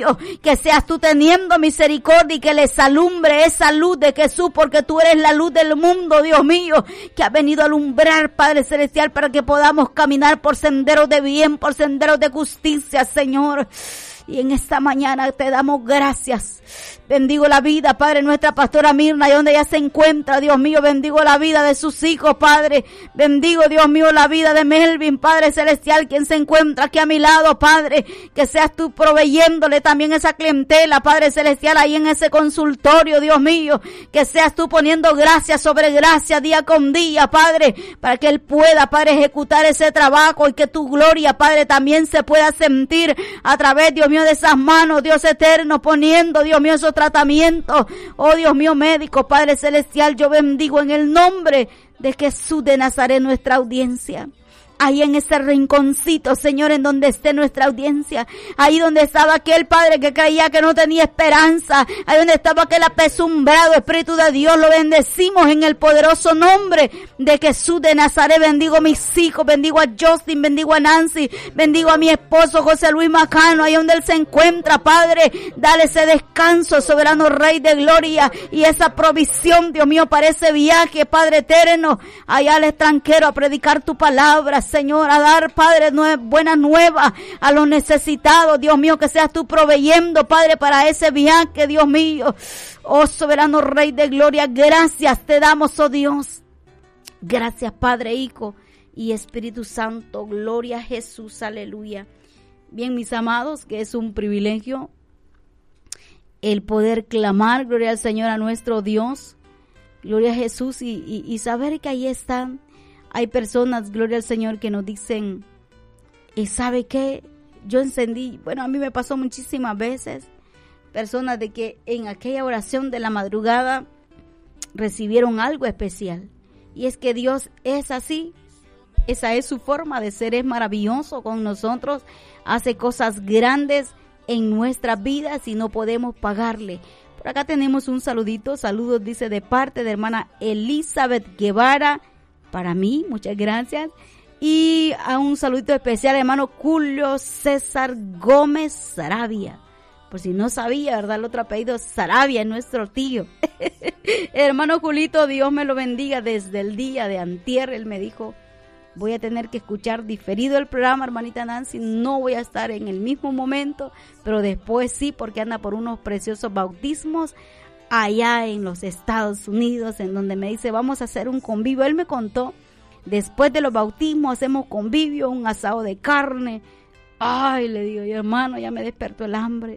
mío, que seas tú teniendo misericordia y que les alumbre esa luz de Jesús, porque tú eres la luz del mundo, Dios mío, que ha venido a alumbrar, Padre Celestial, para que podamos caminar por senderos de bien, por senderos de justicia, Señor. Y en esta mañana te damos gracias. Bendigo la vida, Padre, nuestra pastora Mirna, y donde ella se encuentra, Dios mío. Bendigo la vida de sus hijos, Padre. Bendigo, Dios mío, la vida de Melvin, Padre Celestial, quien se encuentra aquí a mi lado, Padre. Que seas tú proveyéndole también esa clientela, Padre Celestial, ahí en ese consultorio, Dios mío. Que seas tú poniendo gracia sobre gracia día con día, Padre, para que él pueda, Padre, ejecutar ese trabajo y que tu gloria, Padre, también se pueda sentir a través, Dios mío, de esas manos, Dios eterno, poniendo, Dios mío, esos tratamientos. Oh, Dios mío, médico, Padre Celestial, yo bendigo en el nombre de Jesús de Nazaret nuestra audiencia. Ahí en ese rinconcito, Señor, en donde esté nuestra audiencia. Ahí donde estaba aquel Padre que creía que no tenía esperanza. Ahí donde estaba aquel apesumbrado Espíritu de Dios. Lo bendecimos en el poderoso nombre de Jesús de Nazaret. Bendigo a mis hijos, bendigo a Justin, bendigo a Nancy, bendigo a mi esposo José Luis Macano. Ahí donde él se encuentra, Padre. Dale ese descanso, soberano Rey de gloria. Y esa provisión, Dios mío, para ese viaje, Padre eterno. Allá al extranjero a predicar tu palabra, Señor, a dar, Padre, buenas nuevas a los necesitados, Dios mío, que seas tú proveyendo, Padre, para ese viaje, Dios mío. Oh, soberano Rey de gloria, gracias te damos, oh Dios. Gracias, Padre, Hijo y Espíritu Santo. Gloria a Jesús, aleluya. Bien, mis amados, que es un privilegio el poder clamar, gloria al Señor, a nuestro Dios. Gloria a Jesús y saber que ahí están. Hay personas, gloria al Señor, que nos dicen, ¿sabe qué? Yo encendí, bueno, a mí me pasó muchísimas veces, personas de que en aquella oración de la madrugada recibieron algo especial. Y es que Dios es así, esa es su forma de ser, es maravilloso con nosotros, hace cosas grandes en nuestras vidas y no podemos pagarle. Por acá tenemos un saludito, saludos, dice, de parte de hermana Elizabeth Guevara, para mí, muchas gracias. Y a un saludito especial, hermano Julio César Gómez Sarabia. Por si no sabía, ¿verdad? El otro apellido Sarabia es nuestro tío. Hermano Julito, Dios me lo bendiga. Desde el día de antier, él me dijo, voy a tener que escuchar diferido el programa, hermanita Nancy. No voy a estar en el mismo momento, pero después sí, porque anda por unos preciosos bautismos allá en los Estados Unidos, en donde me dice, vamos a hacer un convivio. Él me contó, después de los bautismos hacemos convivio, un asado de carne. Ay, le digo yo, hermano, ya me despertó el hambre.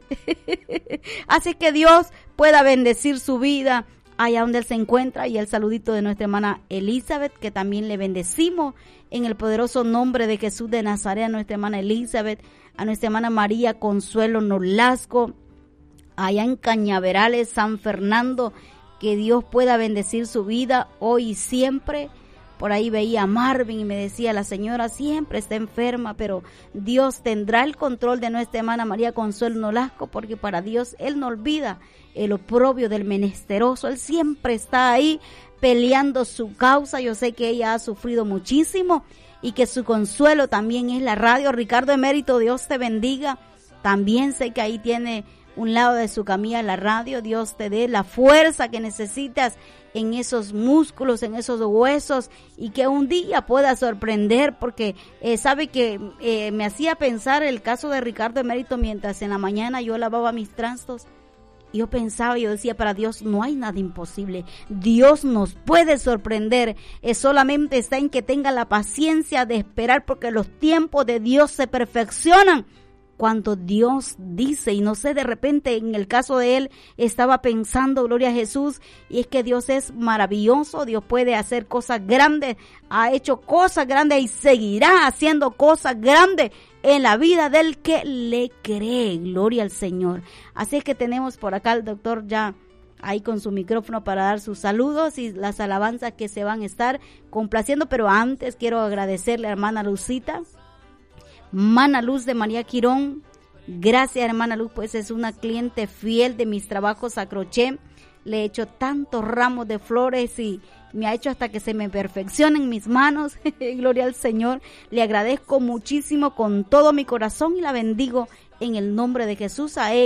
Así que Dios pueda bendecir su vida allá donde él se encuentra. Y el saludito de nuestra hermana Elizabeth, que también le bendecimos en el poderoso nombre de Jesús de Nazaret, a nuestra hermana Elizabeth, a nuestra hermana María Consuelo Nolasco, allá en Cañaverales, San Fernando, que Dios pueda bendecir su vida hoy y siempre. Por ahí veía a Marvin y me decía, la señora siempre está enferma, pero Dios tendrá el control de nuestra hermana María Consuelo Nolasco, porque para Dios Él no olvida el oprobio del menesteroso. Él siempre está ahí peleando su causa. Yo sé que ella ha sufrido muchísimo y que su consuelo también es la radio. Ricardo Emérito, Dios te bendiga. También sé que ahí tiene un lado de su camilla la radio. Dios te dé la fuerza que necesitas en esos músculos, en esos huesos, y que un día pueda sorprender, porque sabe que me hacía pensar el caso de Ricardo Emérito mientras en la mañana yo lavaba mis trastos. Yo pensaba, yo decía, para Dios no hay nada imposible. Dios nos puede sorprender. Solamente está en que tenga la paciencia de esperar, porque los tiempos de Dios se perfeccionan cuando Dios dice. Y no sé, de repente en el caso de él estaba pensando, gloria a Jesús, y es que Dios es maravilloso. Dios puede hacer cosas grandes, ha hecho cosas grandes y seguirá haciendo cosas grandes en la vida del que le cree. Gloria al Señor. Así es que tenemos por acá al doctor ya ahí con su micrófono para dar sus saludos y las alabanzas que se van a estar complaciendo. Pero antes quiero agradecerle a hermana Lucita, Mana Luz de María Quirón. Gracias, hermana Luz, pues es una cliente fiel de mis trabajos a crochet. Le he hecho tantos ramos de flores y me ha hecho hasta que se me perfeccionen mis manos. Gloria al Señor. Le agradezco muchísimo con todo mi corazón y la bendigo en el nombre de Jesús a él.